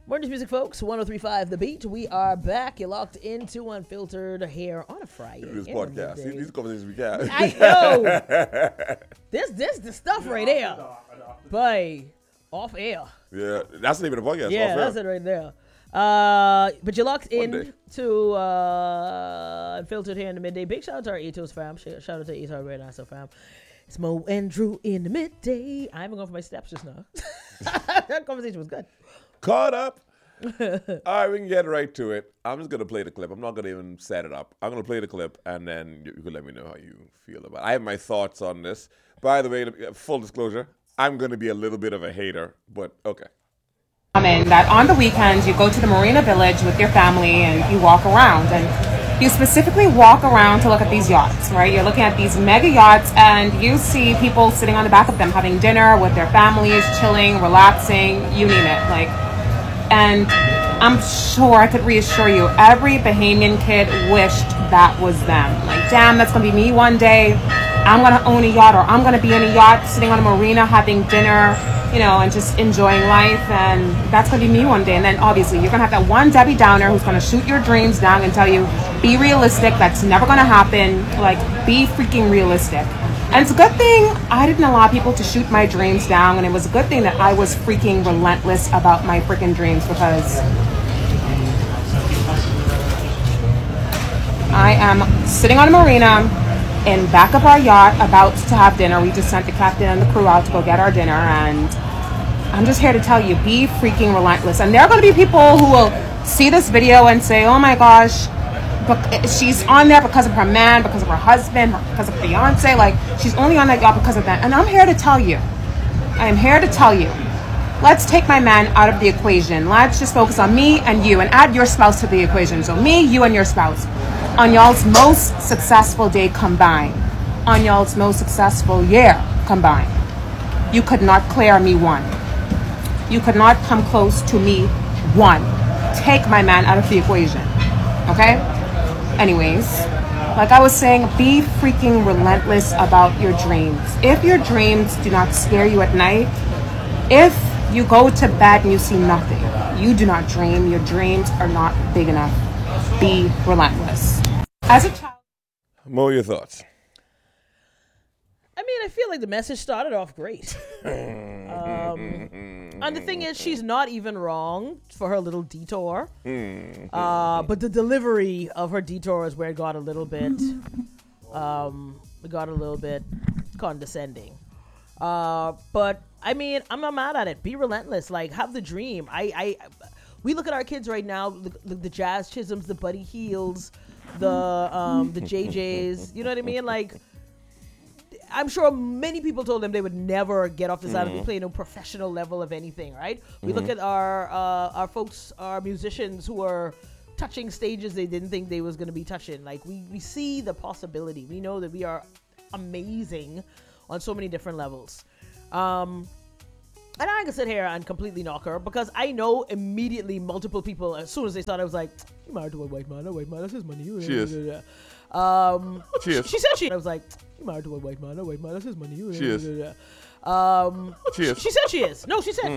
Morning's music, folks. 103.5 The Beat. We are back. You're locked into Unfiltered here on a Friday. This podcast. These conversations we got. I know. This the stuff right there. Boy, off air. Yeah, that's the name of the podcast. Yeah, that's it right there. But you're locked One in to Unfiltered here in the midday. Big shout out to our Etos fam. Shout out to Etos right now, so fam. It's Mo and Drew in the midday. I haven't gone for my steps just now. That conversation was good. Caught up. All right, we can get right to it. I'm just going to play the clip. I'm not going to even set it up. I'm going to play the clip, and then you can let me know how you feel about it. I have my thoughts on this. By the way, full disclosure, I'm going to be a little bit of a hater, but okay. That on the weekends you go to the Marina Village with your family and you walk around, and you specifically walk around to look at these yachts, right? You're looking at these mega yachts and you see people sitting on the back of them having dinner with their families, chilling, relaxing, you name it. And I'm sure I could reassure you, every Bahamian kid wished that was them. Like, damn, that's gonna be me one day. I'm gonna own a yacht, or I'm gonna be in a yacht sitting on a marina having dinner, you know, and just enjoying life, and that's gonna be me one day. And then obviously you're gonna have that one Debbie Downer who's gonna shoot your dreams down and tell you, be realistic, that's never gonna happen. Like, be freaking realistic. And it's a good thing I didn't allow people to shoot my dreams down, and it was a good thing that I was freaking relentless about my freaking dreams, because I am sitting on a marina in back of our yacht about to have dinner. We just sent the captain and the crew out to go get our dinner, and I'm just here to tell you, be freaking relentless. And there are going to be people who will see this video and say, oh my gosh, but she's on there because of her man, because of her husband, because of her fiance. Like, she's only on that yacht because of that. And I'm here to tell you, let's take my man out of the equation. Let's just focus on me and you, and add your spouse to the equation. So me, you, and your spouse. On y'all's most successful day combined, on y'all's most successful year combined, you could not clear me one. You could not come close to me one. Take my man out of the equation, okay? Anyways, like I was saying, be freaking relentless about your dreams. If your dreams do not scare you at night, if you go to bed and you see nothing, you do not dream. Your dreams are not big enough. Be relentless. As a child, Mo, your thoughts? I mean, I feel like the message started off great. And the thing is, she's not even wrong for her little detour. But the delivery of her detour is where it got a little bit, condescending. But I mean, I'm not mad at it. Be relentless. Like, have the dream. We look at our kids right now, the Jazz Chisholms, the Buddy Heels, the JJs. You know what I mean? Like, I'm sure many people told them they would never get off the side of the plane, no professional level of anything, right? We look at our folks, our musicians who are touching stages they didn't think they was going to be touching. Like, we see the possibility. We know that we are amazing on so many different levels. And I can sit here and completely knock her, because I know immediately multiple people, as soon as they started, I was like, you married to a white man, that's his money. She is. She is. She said she. I was like, you married to a white man, that's his money. She is. She said she is. No, she said